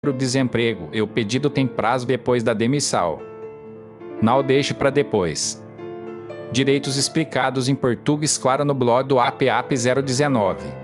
o desemprego e o pedido tem prazo depois da demissão. Não deixe para depois. Direitos explicados em português claro no blog do APAP 019.